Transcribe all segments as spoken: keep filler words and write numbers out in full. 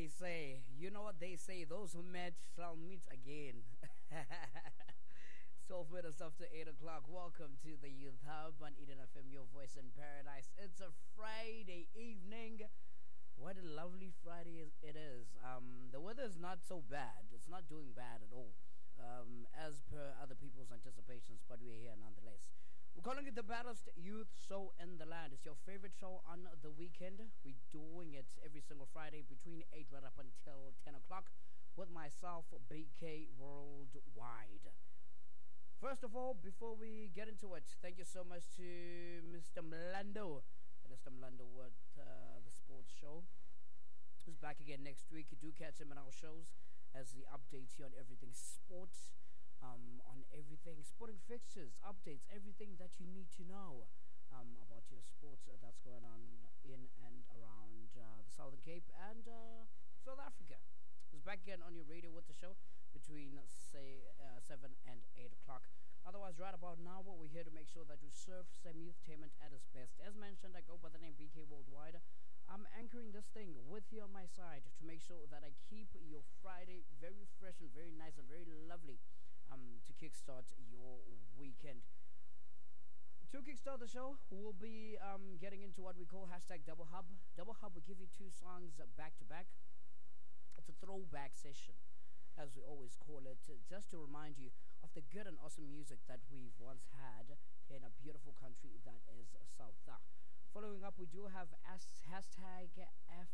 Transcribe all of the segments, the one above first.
they say. You know what they say. Those who met shall meet again. twelve minutes after eight o'clock. Welcome to the Youth Hub on Eden F M, your voice in paradise. It's a Friday evening. What a lovely Friday it is. Um, the weather is not so bad. It's not doing bad at all, um, as per other people's anticipations, but we're here nonetheless. We're calling it the baddest youth show in the land. It's your favorite show on the weekend. We're doing it every single Friday between eight right up until ten o'clock with myself, B K Worldwide. First of all, before we get into it, thank you so much to Mister Mlando. Mister Mlando with uh, the sports show. He's back again next week. You do catch him in our shows as he updates you on everything sports. Um, on everything, sporting fixtures, updates, everything that you need to know um, about your sports uh, that's going on in and around uh, the Southern Cape and uh, South Africa. It's back again on your radio with the show between, say, uh, seven and eight o'clock. Otherwise, right about now, we're here to make sure that you serve semi-entertainment at its best. As mentioned, I go by the name B K Worldwide. I'm anchoring this thing with you on my side to make sure that I keep your Friday very fresh and very nice and very lovely. Um, to kickstart your weekend. To kickstart the show, we'll be um, getting into what we call hashtag Double Hub. Double Hub will give you two songs back to back. It's a throwback session, as we always call it, uh, just to remind you of the good and awesome music that we've once had in a beautiful country that is South Africa. Following up, we do have as- hashtag F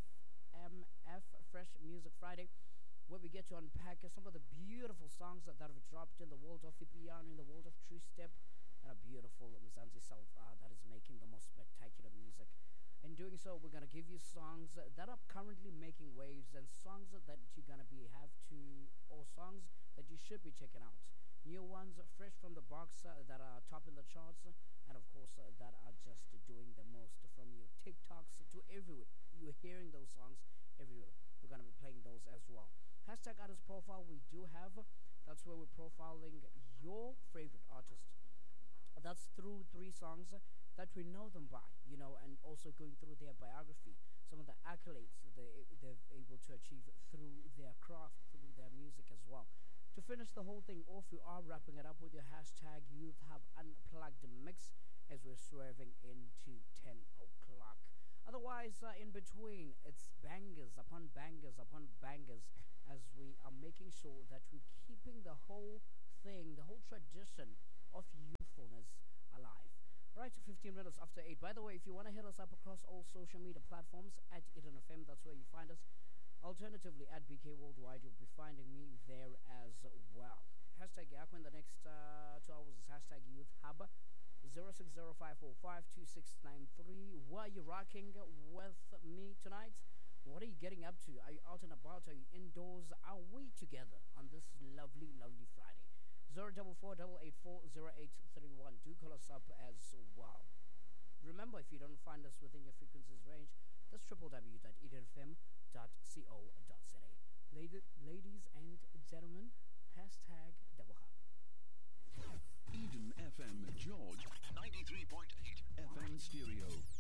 M F Fresh Music Friday, where we get to unpack some of the beautiful songs that, that have dropped in the world of piano, in the world of true step, and a beautiful Mzansi South uh, that is making the most spectacular music. In doing so, we're going to give you songs that are currently making waves and songs that you're going to be have to, or songs that you should be checking out. New ones, fresh from the box, uh, that are topping the charts, and of course uh, that are just doing the most, from your TikToks to everywhere. You're hearing those songs everywhere. We're going to be playing those as well. Hashtag artist profile we do have. That's where we're profiling your favorite artist. That's through three songs that we know them by, you know, and also going through their biography, some of the accolades that they, they're able to achieve through their craft, through their music as well. To finish the whole thing off, we are wrapping it up with your hashtag Youth Hub Unplugged Mix as we're swerving into ten o'clock. Otherwise, uh, in between, it's bangers upon bangers upon bangers as we are making sure that we're keeping the whole thing, the whole tradition of youthfulness alive. Right, fifteen minutes after eight. By the way, if you want to hit us up across all social media platforms, at Eden F M, that's where you find us. Alternatively, at B K Worldwide, you'll be finding me there as well. Hashtag Yako in the next uh, two hours is hashtag Youth Hub. zero six zero five four five two six nine three. Where are you rocking with me tonight? What are you getting up to? Are you out and about? Are you indoors? Are we together on this lovely, lovely Friday? zero four four eight eight four zero eight three one. Do call us up as well. Remember, if you don't find us within your frequencies range, that's w w w dot eden f m dot co dot z a. Ladi- ladies and gentlemen, hashtag Double Hub. Eden F M George ninety-three point eight F M stereo.